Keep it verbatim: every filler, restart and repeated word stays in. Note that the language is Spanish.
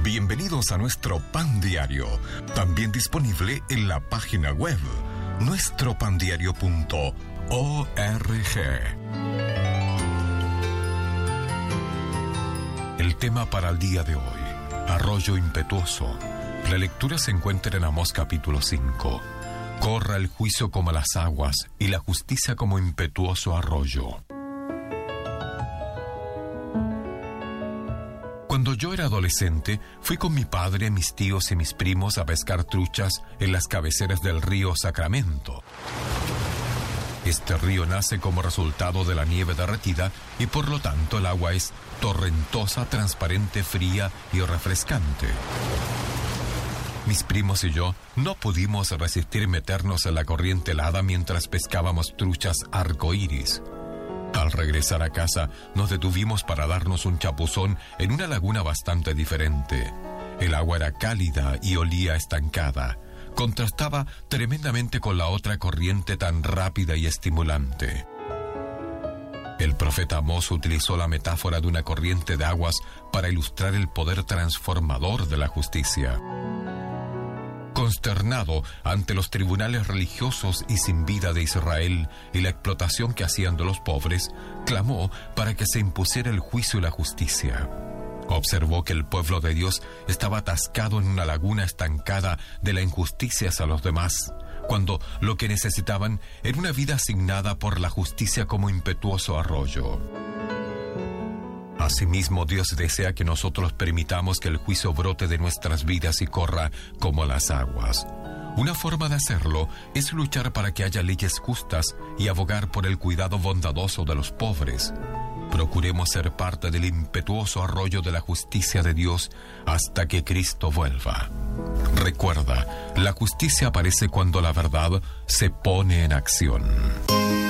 Bienvenidos a nuestro Pan Diario, también disponible en la página web nuestro pan diario punto org. El tema para el día de hoy: arroyo impetuoso. La lectura se encuentra en Amós capítulo cinco. Corra el juicio como las aguas y la justicia como impetuoso arroyo. Cuando yo era adolescente, fui con mi padre, mis tíos y mis primos a pescar truchas en las cabeceras del río Sacramento. Este río nace como resultado de la nieve derretida y por lo tanto el agua es torrentosa, transparente, fría y refrescante. Mis primos y yo no pudimos resistir meternos en la corriente helada mientras pescábamos truchas arcoíris. Al regresar a casa, nos detuvimos para darnos un chapuzón en una laguna bastante diferente. El agua era cálida y olía estancada. Contrastaba tremendamente con la otra corriente tan rápida y estimulante. El profeta Amós utilizó la metáfora de una corriente de aguas para ilustrar el poder transformador de la justicia. Consternado ante los tribunales religiosos y sin vida de Israel y la explotación que hacían de los pobres, clamó para que se impusiera el juicio y la justicia. Observó que el pueblo de Dios estaba atascado en una laguna estancada de la injusticia hacia los demás, cuando lo que necesitaban era una vida asignada por la justicia como impetuoso arroyo. Asimismo, Dios desea que nosotros permitamos que el juicio brote de nuestras vidas y corra como las aguas. Una forma de hacerlo es luchar para que haya leyes justas y abogar por el cuidado bondadoso de los pobres. Procuremos ser parte del impetuoso arroyo de la justicia de Dios hasta que Cristo vuelva. Recuerda, la justicia aparece cuando la verdad se pone en acción.